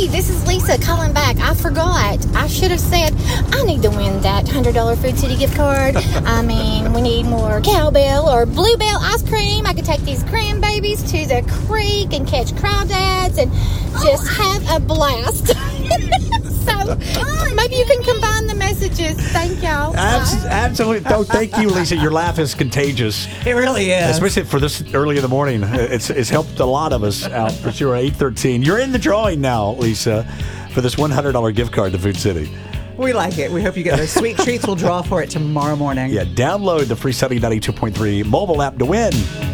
Hey, this is Lisa calling back. I forgot. I should have said I need to win that $100 Food City gift card. I mean, we need more cowbell or bluebell ice cream. I could take these grandbabies to the creek and catch crawdads and just have a blast. So maybe you can combine the messages. Thank y'all. Absolutely. Oh, thank you, Lisa. Your laugh is contagious. It really is. Especially for this early in the morning. It's helped a lot of us out for sure. 8:13. You're in the drawing now, Lisa, for this $100 gift card to Food City. We like it. We hope you get those sweet treats. We'll draw for it tomorrow morning. Yeah, download the free Sunny 92.3 mobile app to win.